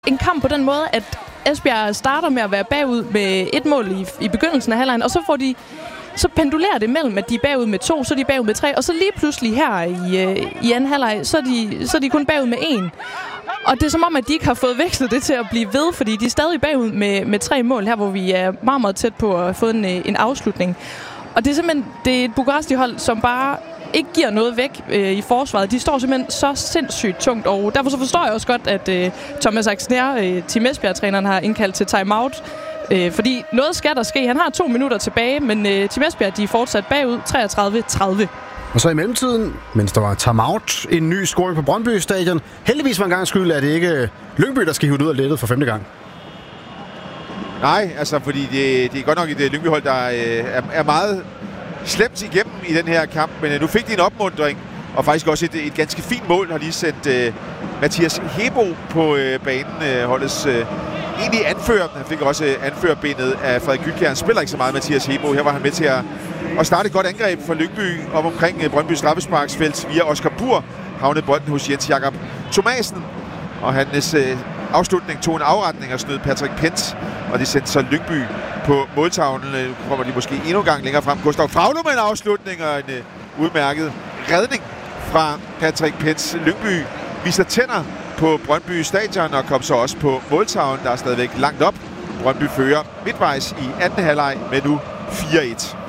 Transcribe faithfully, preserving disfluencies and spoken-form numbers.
En kamp på den måde, at Esbjerg starter med at være bagud med et mål i, i begyndelsen af halvlejen, og så får de så pendulerer det mellem, at de er bagud med to, så er de bagud med tre, og så lige pludselig her i, i anden halvleg, så er de, så er de kun bagud med en. Og det er som om, at de ikke har fået vekslet det til at blive ved, fordi de er stadig bagud med, med tre mål her, hvor vi er meget, meget tæt på at få en, en afslutning. Og det er simpelthen det er et Bukaresti-hold, som bare ikke giver noget væk øh, i forsvaret. De står simpelthen så sindssygt tungt, og derfor så forstår jeg også godt, at øh, Thomas Axner, øh, Team Esbjerg-træneren, har indkaldt til timeout. Øh, fordi noget skal der ske. Han har to minutter tilbage, men øh, Team Esbjerg, de er fortsat bagud treogtredive tredive. Og så i mellemtiden, mens der var timeout, en ny scoring på Brøndby Stadion. Heldigvis var en gang skyld, at det ikke Lyngby, der skal hive ud af lettet for femte gang. Nej, altså fordi det, det er godt nok et Lyngby-hold, der øh, er, er meget slemt igennem i den her kamp, men øh, nu fik de en opmuntring, og faktisk også et, et ganske fint mål, har lige sendt øh, Mathias Hebo på øh, banen, øh, holdets øh, egentlig anfører. Han fik også øh, anførerbenet af Frederik Gytkjær. Han spiller ikke så meget, Mathias Hebo. Her var han med til at, at starte et godt angreb for Lyngby op omkring øh, Brøndby straffesparksfelt via Oscar Bur. Havnede bolden hos Jens Jakob Thomasen, og hans øh, afslutning tog en afretning og snød Patrick Pence, og det sendte så Lyngby på måltavlen. Øh, kommer de måske endnu en gang længere frem. Gustav Fraglum med en afslutning og en øh, udmærket redning fra Patrick Pence. Lyngby viser tænder på Brøndby Stadion og kom så også på måltavlen, der er stadigvæk langt op. Brøndby fører midtvejs i anden halvleg med nu fire et.